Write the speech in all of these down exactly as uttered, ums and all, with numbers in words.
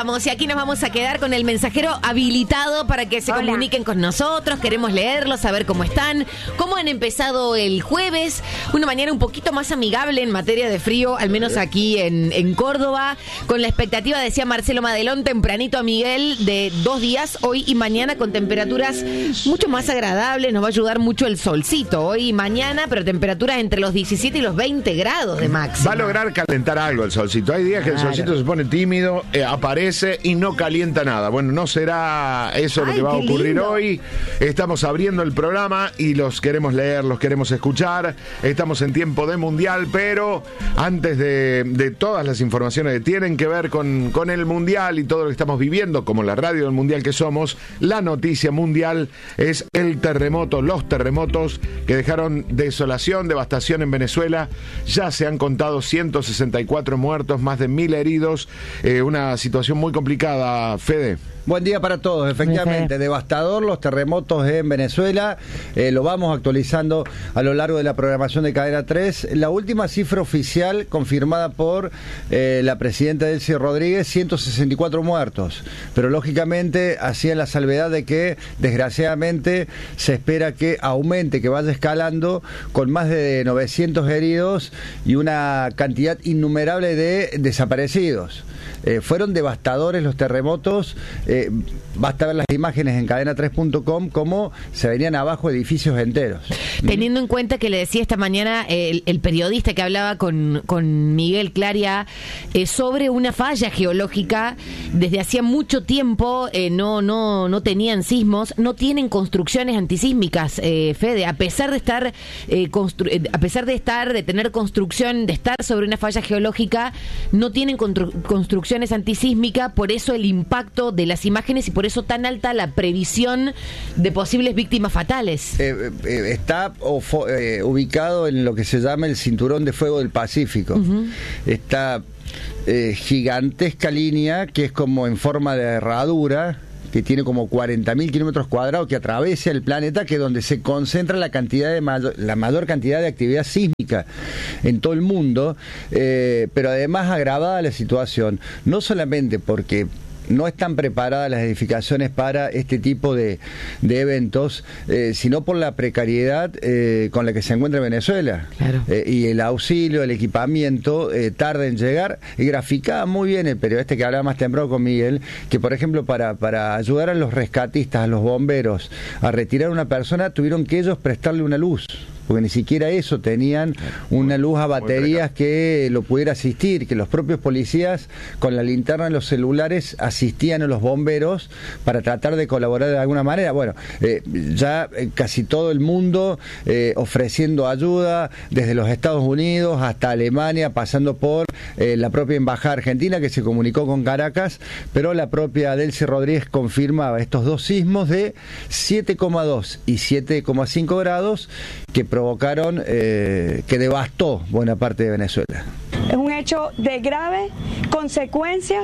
vamos y aquí nos vamos a quedar con el mensajero habilitado para que se Hola. comuniquen con nosotros. Queremos leerlos, saber cómo están, cómo han empezado el jueves. Una mañana un poquito más amigable en materia de frío, al menos aquí en, en Córdoba, con la expectativa, decía Marcelo Madelón, tempranito a Miguel, de dos días, hoy y mañana, con temperaturas mucho más agradables. Nos va a ayudar mucho el solcito hoy y mañana, pero temperaturas entre los diecisiete y los veinte grados de máxima. Va a lograr calentar algo el solcito. Hay días que el Claro. solcito se pone tímido, eh, aparece y no calienta nada. Bueno, no será eso lo Ay, que va a qué ocurrir lindo. hoy. Estamos abriendo el programa y los queremos leer, los queremos escuchar. Estamos en tiempo de mundial, pero antes de, de todas las informaciones que tienen que ver con, con el mundial y todo lo que estamos viviendo, como la radio del mundial que somos, la noticia mundial es el terremoto, los terremotos que dejaron desolación, devastación en Venezuela. Ya se han contado ciento sesenta y cuatro muertos, más de mil heridos, eh, una situación muy complicada, Fede. Buen día para todos, efectivamente, devastador los terremotos en Venezuela, eh, lo vamos actualizando a lo largo de la programación de Cadena tres. La última cifra oficial confirmada por eh, la presidenta Delcy Rodríguez, ciento sesenta y cuatro muertos, pero lógicamente hacían la salvedad de que desgraciadamente se espera que aumente, que vaya escalando con más de novecientos heridos y una cantidad innumerable de desaparecidos. Eh, fueron devastadores los terremotos, eh, basta ver las imágenes en cadena tres punto com cómo se venían abajo edificios enteros. Teniendo en cuenta que le decía esta mañana eh, el, el periodista que hablaba con, con Miguel Claria eh, sobre una falla geológica, desde hacía mucho tiempo eh, no, no, no tenían sismos, no tienen construcciones antisísmicas, eh, Fede, a pesar de estar, eh, constru- eh, a pesar de estar, de tener construcción, de estar sobre una falla geológica, no tienen constru- construcciones antisísmicas, por eso el impacto de las imágenes y por eso tan alta la previsión de posibles víctimas fatales. Eh, eh, está ofo- eh, ubicado en lo que se llama el Cinturón de Fuego del Pacífico. Uh-huh. Esta eh, gigantesca línea que es como en forma de herradura, que tiene como cuarenta mil kilómetros cuadrados, que atraviesa el planeta, que es donde se concentra la cantidad de mayor, la mayor cantidad de actividad sísmica en todo el mundo, eh, pero además agravada la situación, no solamente porque no están preparadas las edificaciones para este tipo de, de eventos, eh, sino por la precariedad eh, con la que se encuentra Venezuela. Claro. Eh, y el auxilio, el equipamiento eh, tarda en llegar. Y graficaba muy bien el periodista que hablaba más temprano con Miguel, que por ejemplo para, para ayudar a los rescatistas, a los bomberos, a retirar a una persona, tuvieron que ellos prestarle una luz, porque ni siquiera eso tenían, una luz a baterías que lo pudiera asistir, que los propios policías con la linterna en los celulares asistían a los bomberos para tratar de colaborar de alguna manera. Bueno, eh, ya eh, casi todo el mundo eh, ofreciendo ayuda, desde los Estados Unidos hasta Alemania, pasando por eh, la propia embajada argentina que se comunicó con Caracas, pero la propia Delcy Rodríguez confirmaba estos dos sismos de siete coma dos y siete coma cinco grados que provocaron, eh, que devastó buena parte de Venezuela. Es un hecho de grave consecuencia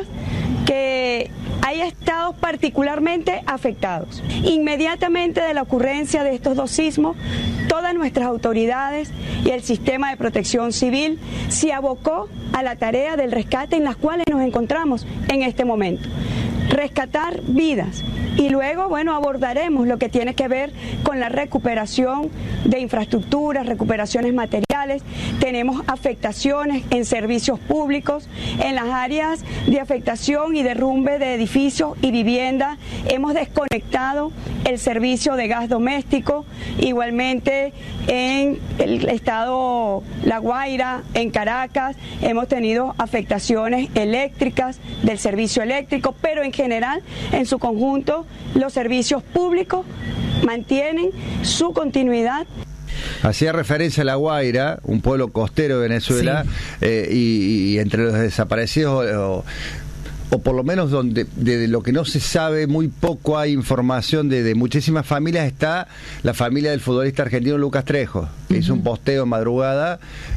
que hay estados particularmente afectados. Inmediatamente de la ocurrencia de estos dos sismos, todas nuestras autoridades y el sistema de protección civil se abocó a la tarea del rescate en las cuales nos encontramos en este momento. Rescatar vidas y luego, bueno, abordaremos lo que tiene que ver con la recuperación de infraestructuras, recuperaciones materiales. Tenemos afectaciones en servicios públicos, en las áreas de afectación y derrumbe de edificios y viviendas. Hemos desconectado el servicio de gas doméstico, igualmente en el estado La Guaira, en Caracas, hemos tenido afectaciones eléctricas del servicio eléctrico, pero en general, en su conjunto, los servicios públicos mantienen su continuidad. Hacía referencia a La Guaira, un pueblo costero de Venezuela, sí. eh, y, y entre los desaparecidos, o, o por lo menos donde de lo que no se sabe, muy poco hay información de, de muchísimas familias, está la familia del futbolista argentino Lucas Trejo, que uh-huh. hizo un posteo en madrugada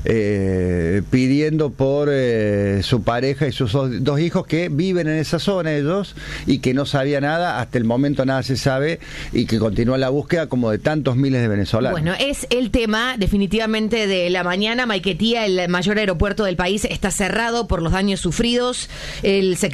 eh, pidiendo por eh, su pareja y sus dos, dos hijos que viven en esa zona ellos y que no sabía nada, hasta el momento nada se sabe y que continúa la búsqueda como de tantos miles de venezolanos. Bueno, es el tema definitivamente de la mañana. Maiquetía, el mayor aeropuerto del país, está cerrado por los daños sufridos. El secretario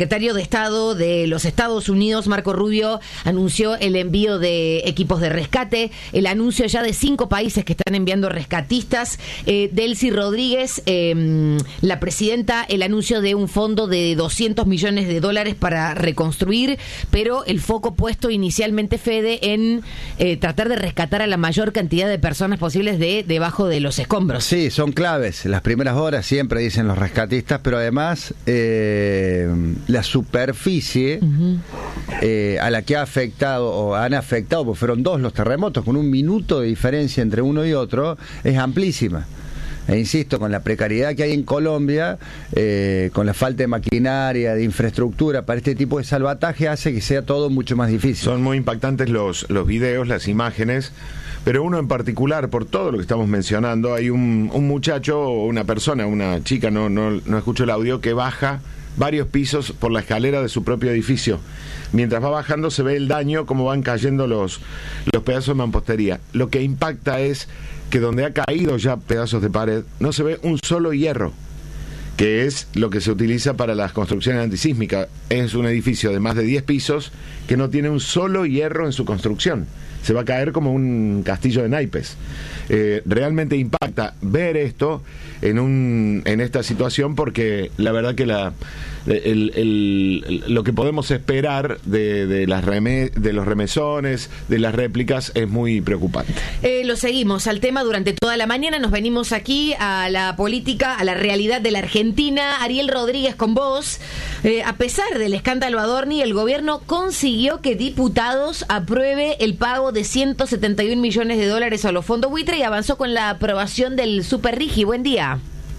secretario de Estado de los Estados Unidos, Marco Rubio, anunció el envío de equipos de rescate, el anuncio ya de cinco países que están enviando rescatistas. Eh, Delcy Rodríguez, eh, la presidenta, el anuncio de un fondo de doscientos millones de dólares para reconstruir, pero el foco puesto inicialmente, Fede, en eh, tratar de rescatar a la mayor cantidad de personas posibles de debajo de los escombros. Sí, son claves. Las primeras horas siempre dicen los rescatistas, pero además eh, la superficie uh-huh. eh, a la que ha afectado o han afectado, porque fueron dos los terremotos, con un minuto de diferencia entre uno y otro, es amplísima. E insisto, con la precariedad que hay en Colombia, eh, con la falta de maquinaria, de infraestructura para este tipo de salvataje, hace que sea todo mucho más difícil. Son muy impactantes los, los videos, las imágenes, pero uno en particular, por todo lo que estamos mencionando, hay un, un muchacho o una persona, una chica, no, no, no escucho el audio, que baja varios pisos por la escalera de su propio edificio. Mientras va bajando se ve el daño, cómo van cayendo los, los pedazos de mampostería. Lo que impacta es que donde ha caído ya pedazos de pared, no se ve un solo hierro, que es lo que se utiliza para las construcciones antisísmicas. Es un edificio de más de diez pisos que no tiene un solo hierro en su construcción. Se va a caer como un castillo de naipes. Eh, realmente impacta ver esto en un en esta situación, porque la verdad que la el, el, lo que podemos esperar de, de, las reme, de los remesones, de las réplicas, es muy preocupante. Eh, lo seguimos al tema durante toda la mañana. Nos venimos aquí a la política, a la realidad de la Argentina. Ariel Rodríguez, con vos. Eh, a pesar del escándalo Adorni, el gobierno consiguió que diputados apruebe el pago de ciento setenta y un millones de dólares a los fondos buitre y avanzó con la aprobación del Super Rigi. Buen día.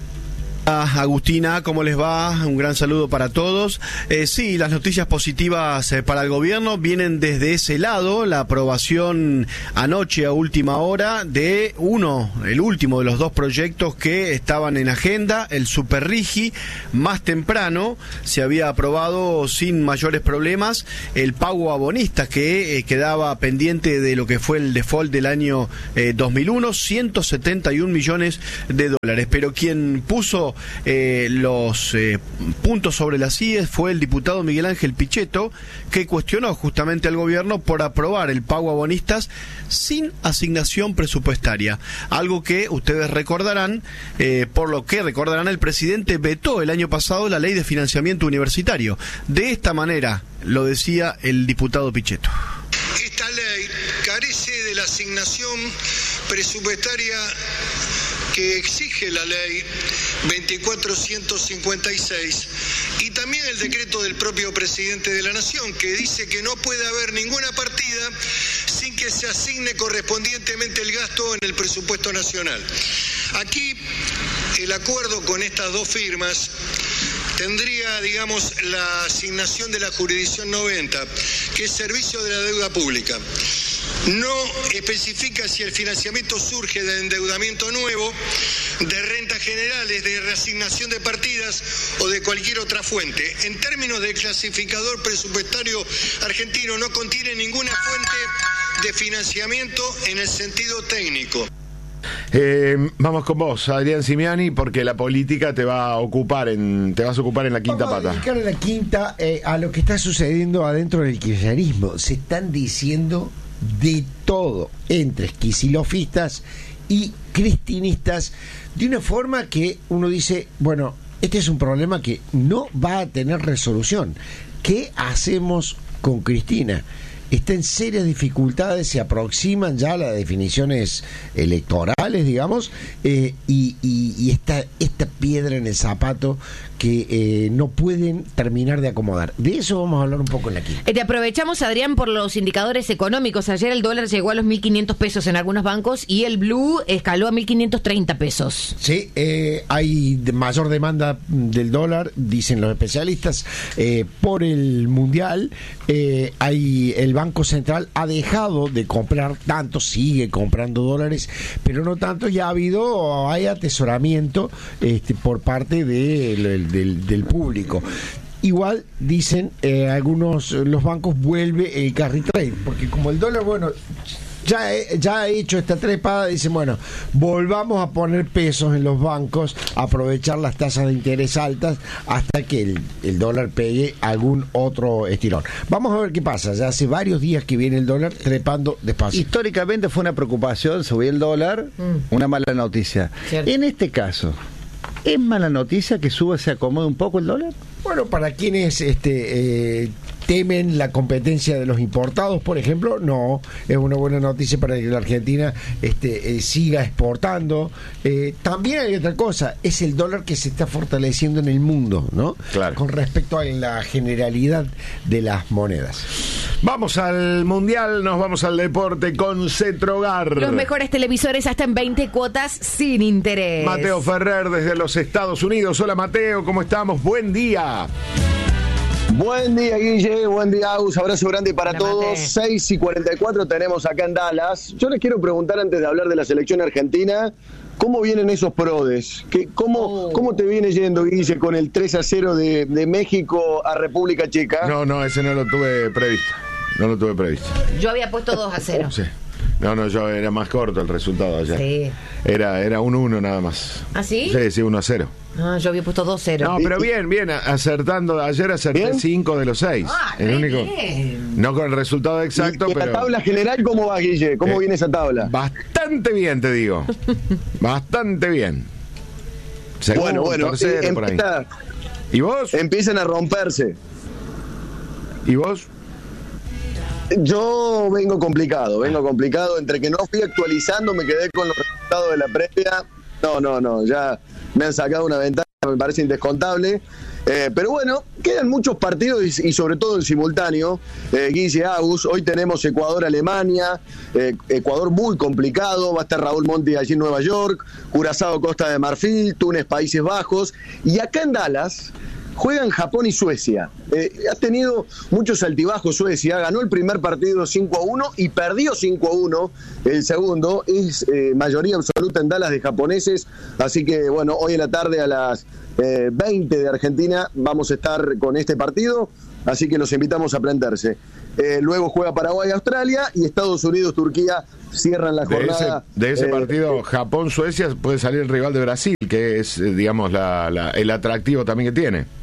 Agustina, ¿cómo les va? Un gran saludo para todos. Eh, sí, las noticias positivas eh, para el gobierno vienen desde ese lado. La aprobación anoche a última hora de uno, el último de los dos proyectos que estaban en agenda, el Super Rigi. Más temprano se había aprobado sin mayores problemas el pago a bonistas que eh, quedaba pendiente de lo que fue el default del año eh, dos mil uno, ciento setenta y un millones de dólares. Pero quien puso Eh, los eh, puntos sobre las íes fue el diputado Miguel Ángel Pichetto, que cuestionó justamente al gobierno por aprobar el pago a bonistas sin asignación presupuestaria, algo que ustedes recordarán, eh, por lo que recordarán, el presidente vetó el año pasado la ley de financiamiento universitario. De esta manera lo decía el diputado Pichetto. Esta ley carece de la asignación presupuestaria que exige la ley veinticuatro ciento cincuenta y seis y también el decreto del propio presidente de la Nación, que dice que no puede haber ninguna partida sin que se asigne correspondientemente el gasto en el presupuesto nacional. Aquí el acuerdo con estas dos firmas tendría, digamos, la asignación de la jurisdicción noventa, que es servicio de la deuda pública. No especifica si el financiamiento surge de endeudamiento nuevo, de rentas generales, de reasignación de partidas o de cualquier otra fuente. En términos de clasificador presupuestario argentino, no contiene ninguna fuente de financiamiento en el sentido técnico. Eh, vamos con vos, Adrián Simiani, porque la política te va a ocupar en, te vas a ocupar en la quinta Vamos pata. a dedicar a la quinta eh, a lo que está sucediendo adentro del kirchnerismo. Se están diciendo de todo entre esquisilofistas y cristinistas, de una forma que uno dice, bueno, este es un problema que no va a tener resolución. ¿Qué hacemos con Cristina? Está en serias dificultades, se aproximan ya las definiciones electorales, digamos, eh, y, y, y esta, esta piedra en el zapato que eh, no pueden terminar de acomodar. De eso vamos a hablar un poco en la quinta. Eh, te aprovechamos, Adrián, por los indicadores económicos. Ayer el dólar llegó a los mil quinientos pesos en algunos bancos y el blue escaló a mil quinientos treinta pesos. Sí, eh, hay de mayor demanda del dólar, dicen los especialistas, eh, por el mundial. Eh, hay el Banco Central ha dejado de comprar tanto, sigue comprando dólares, pero no tanto. Ya ha habido, hay atesoramiento este, por parte de, del, del, del público. Igual dicen eh, algunos, los bancos vuelve el carry trade, porque como el dólar, bueno, ya, he, ya ha hecho esta trepada, dicen, bueno, volvamos a poner pesos en los bancos, aprovechar las tasas de interés altas hasta que el, el dólar pegue algún otro estirón. Vamos a ver qué pasa, ya hace varios días que viene el dólar trepando despacio. Históricamente fue una preocupación subir el dólar, mm. una mala noticia. Cierto. En este caso, ¿es mala noticia que suba, se acomode un poco el dólar? Bueno, para quienes este, eh, temen la competencia de los importados, por ejemplo, no, es una buena noticia para que la Argentina este, eh, siga exportando. Eh, también hay otra cosa, es el dólar que se está fortaleciendo en el mundo, ¿no? Claro. Con respecto a la generalidad de las monedas. Vamos al Mundial, nos vamos al deporte con Cetrogar. Los mejores televisores hasta en veinte cuotas sin interés. Mateo Ferrer desde los Estados Unidos. Hola Mateo, ¿cómo estamos? Buen día. Buen día, Guille, buen día, Agus, abrazo grande para Hola, todos. Mate. seis y cuarenta y cuatro tenemos acá en Dallas. Yo les quiero preguntar antes de hablar de la selección argentina, ¿cómo vienen esos prodes? ¿Qué, cómo, Oh. ¿Cómo te viene yendo, Guille, con el tres a cero de, de México a República Checa? No, no, ese no lo tuve previsto. No lo tuve previsto. Yo había puesto dos a cero. Sí. No, no, yo era más corto el resultado ayer. Sí. Era, era un uno nada más. ¿Ah, sí? Sí, sí, uno a cero. Ah, yo había puesto dos a cero. No, pero bien, bien, acertando. Ayer acerté ¿Bien? cinco de los seis. Ah, el re único. bien. No con el resultado exacto, ¿Y, y pero. la tabla general cómo va, Guille? ¿Cómo Eh, viene esa tabla? Bastante bien, te digo. Bastante bien. Segundo, bueno, bueno, tercero, eh, por ahí. empieza- ¿Y vos? empiezan a romperse. ¿Y vos? Yo vengo complicado, vengo complicado. Entre que no fui actualizando, me quedé con los resultados de la previa. No, no, no, ya me han sacado una ventaja, me parece indescontable. Eh, pero bueno, quedan muchos partidos y, y sobre todo en simultáneo. Eh, Guille, Agus, hoy tenemos Ecuador-Alemania, eh, Ecuador muy complicado, va a estar Raúl Monti allí en Nueva York, Curazao, Costa de Marfil, Túnez, Países Bajos, y acá en Dallas juegan Japón y Suecia. Eh, ha tenido muchos altibajos Suecia, ganó el primer partido cinco a uno y perdió cinco a uno el segundo. Es eh, mayoría absoluta en Dallas de japoneses, así que bueno, hoy en la tarde a las eh, veinte de Argentina vamos a estar con este partido, así que los invitamos a prenderse. Eh, luego juega Paraguay-Australia y Estados Unidos-Turquía cierran la De ese, jornada. de ese eh, partido, Japón-Suecia, puede salir el rival de Brasil, que es, eh, digamos, la, la, el atractivo también que tiene.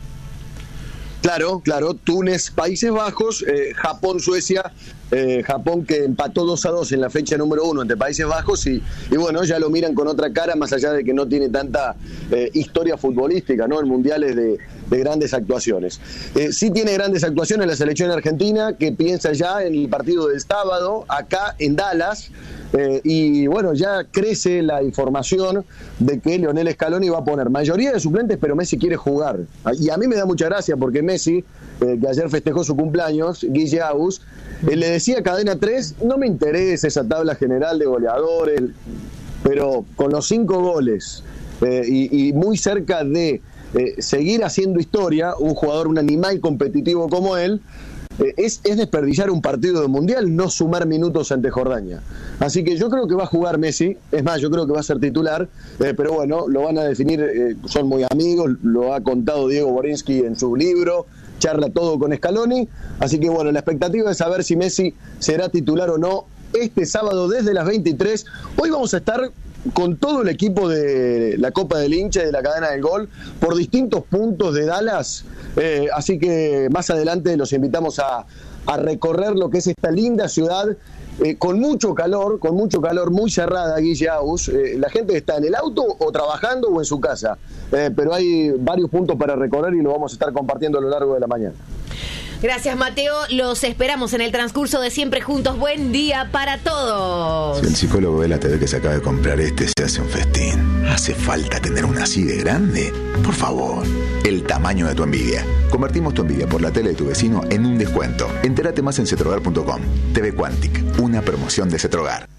Claro, claro, Túnez, Países Bajos, eh, Japón, Suecia, eh, Japón que empató dos a dos en la fecha número uno entre Países Bajos y, y bueno, ya lo miran con otra cara, más allá de que no tiene tanta eh, historia futbolística, ¿no? En mundiales de, de grandes actuaciones. Eh, sí tiene grandes actuaciones la selección argentina, que piensa ya en el partido del sábado, acá en Dallas. Eh, y bueno, ya crece la información de que Lionel Scaloni va a poner mayoría de suplentes, pero Messi quiere jugar. Y a mí me da mucha gracia porque Messi, eh, que ayer festejó su cumpleaños, Guille Agus, eh, le decía a Cadena tres, no me interesa esa tabla general de goleadores, pero con los cinco goles eh, y, y muy cerca de eh, seguir haciendo historia, un jugador, un animal competitivo como él, Es, es desperdiciar un partido de mundial, no sumar minutos ante Jordania. Así que yo creo que va a jugar Messi, es más, yo creo que va a ser titular, eh, pero bueno, lo van a definir, eh, son muy amigos, lo ha contado Diego Borinsky en su libro, charla todo con Scaloni, así que bueno, la expectativa es saber si Messi será titular o no este sábado desde las veintitrés. Hoy vamos a estar con todo el equipo de la Copa del Hincha y de la Cadena del Gol por distintos puntos de Dallas, eh, así que más adelante los invitamos a, a recorrer lo que es esta linda ciudad, eh, con mucho calor, con mucho calor, muy cerrada, Guille Agus. Eh, la gente está en el auto o trabajando o en su casa, eh, pero hay varios puntos para recorrer y lo vamos a estar compartiendo a lo largo de la mañana. Gracias, Mateo. Los esperamos en el transcurso de Siempre Juntos. Buen día para todos. Si el psicólogo ve la T V que se acaba de comprar este, se hace un festín. ¿Hace falta tener una así de grande? Por favor, el tamaño de tu envidia. Convertimos tu envidia por la tele de tu vecino en un descuento. Entérate más en cetrogar punto com. T V Quantic, una promoción de Cetrogar.